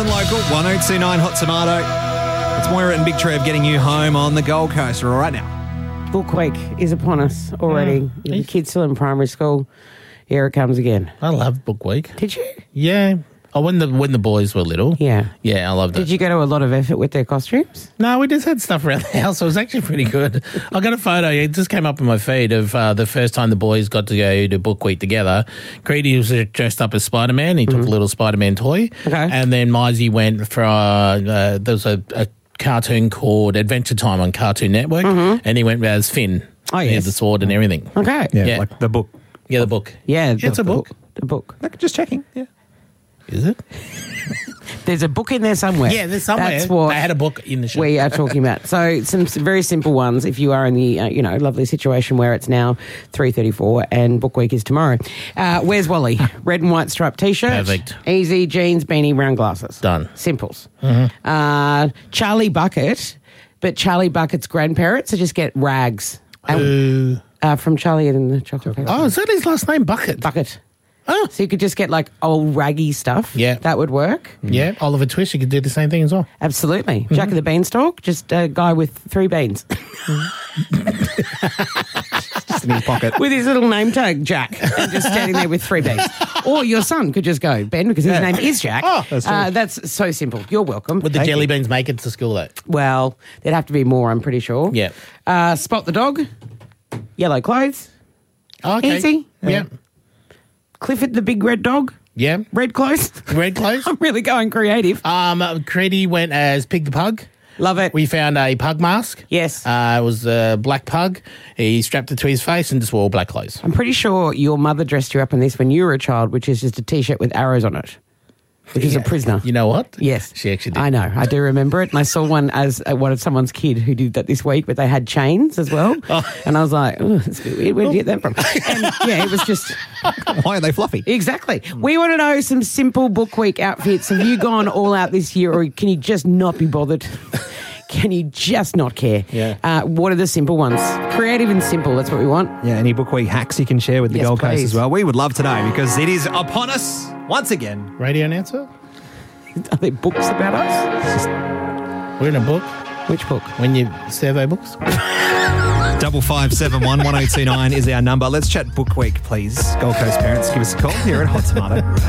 Live and local, 1029 Hot Tomato. It's Moira and Big Trev getting you home on the Gold Coast right now. Book week is upon us already. The kids still in primary school. Here it comes again. I love Book Week. Did you? Yeah. Oh, when the boys were little. Yeah. Yeah, I loved it. Did you go to a lot of effort with their costumes? No, we just had stuff around the house. It was actually pretty good. I got a photo. It just came up in my feed of the first time the boys got to go to Book Week together. Greedy was dressed up as Spider-Man. He took a little Spider-Man toy. Okay. And then Mizey went for, there was a cartoon called Adventure Time on Cartoon Network. And he went as Finn. Oh, He had yes. the sword and everything. Okay. Yeah, like the book. Yeah, the book. Yeah. It's a book. The book. Just checking. Yeah. Is it? There's a book in there somewhere. Yeah, there's somewhere. That's what They had a book in the show. we are talking about. So some very simple ones if you are in the lovely situation where it's now 3:34 and Book Week is tomorrow. Where's Wally? Red and white striped T-shirt. Perfect. Easy jeans, beanie, round glasses. Done. Simples. Charlie Bucket, but Charlie Bucket's grandparents just get rags. From Charlie and the Chocolate Factory. Oh, is that his last name? Bucket. Oh. So you could just get like old raggy stuff. Yeah. That would work. Yeah, Oliver Twist, you could do the same thing as well. Absolutely. Jack of the Beanstalk, just a guy with 3 beans. Just in his pocket. With his little name tag, Jack, and just standing there with 3 beans. Or your son could just go, Ben, because his name is Jack. Oh, that's true. That's so simple. You're welcome. Would the jelly beans make it to school, though? Well, there'd have to be more, I'm pretty sure. Yeah. Spot the dog, yellow clothes, Oh, okay. easy. Yeah. Clifford the big red dog, Yeah. red clothes. Red clothes. I'm really going creative. Creedy went as Pig the Pug. Love it. We found a pug mask. Yes. It was a black pug. He strapped it to his face and just wore black clothes. I'm pretty sure your mother dressed you up in this when you were a child, which is just a T-shirt with arrows on it, which is a prisoner. You know what? Yes. She actually did. I know. I do remember it. And I saw one as one of someone's kid who did that this week, but they had chains as well. And I was like, oh, that's a bit weird. Where did you get that from? And yeah, it was just... Why are they fluffy? Exactly. We want to know some simple Book Week outfits. Have you gone all out this year or can you just not be bothered? Can you just not care? Yeah. What are the simple ones? Creative and simple. That's what we want. Yeah, any Book Week hacks you can share with the Yes, Gold Coast please. as well. We would love to know because it is upon us once again. Radio announcer? Are there books about us? We're in a book. Which book? When you survey books. 5571 1029 is our number. Let's chat Book Week, please. Gold Coast parents, give us a call here at Hot Tomato.